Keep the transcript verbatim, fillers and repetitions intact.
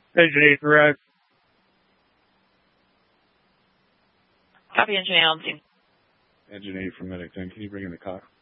Engine eight, correct. Copy, Engine eight on scene. Engine eight from Medic ten. Can you bring in the cock?